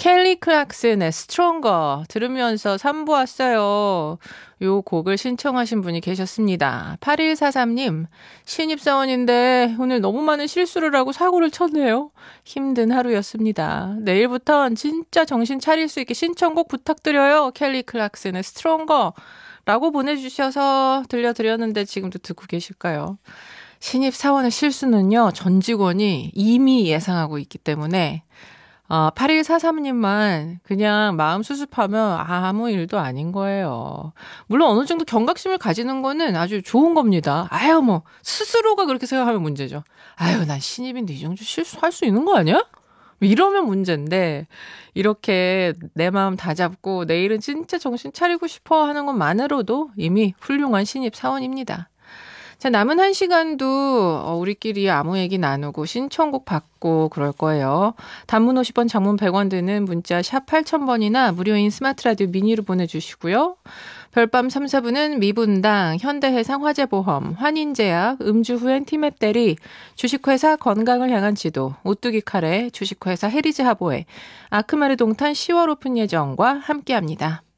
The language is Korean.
켈리 클락슨의 스트롱거 들으면서 3부 왔어요. 요 곡을 신청하신 분이 계셨습니다. 8143님, 신입사원인데 오늘 너무 많은 실수를 하고 사고를 쳤네요. 힘든 하루였습니다. 내일부턴 진짜 정신 차릴 수 있게 신청곡 부탁드려요. 켈리 클락슨의 스트롱거 라고 보내주셔서 들려드렸는데 지금도 듣고 계실까요? 신입사원의 실수는요, 전 직원이 이미 예상하고 있기 때문에 8143님만 그냥 마음 수습하면 아무 일도 아닌 거예요. 물론 어느 정도 경각심을 가지는 거는 아주 좋은 겁니다. 아유, 뭐, 스스로가 그렇게 생각하면 문제죠. 아유, 난 신입인데 이 정도 실수할 수 있는 거 아니야? 이러면 문제인데, 이렇게 내 마음 다 잡고 내일은 진짜 정신 차리고 싶어 하는 것만으로도 이미 훌륭한 신입사원입니다. 자, 남은 한 시간도 우리끼리 아무 얘기 나누고 신청곡 받고 그럴 거예요. 단문 50원, 장문 100원 드는 문자 샵 8000번이나 무료인 스마트 라디오 미니로 보내주시고요. 별밤 3, 4부는 미분당, 현대해상 화재보험, 환인제약, 음주후엔 티맵대리, 주식회사 건강을 향한 지도, 오뚜기 카레, 주식회사 헤리즈 하보에, 아크마르 동탄 10월 오픈 예정과 함께합니다.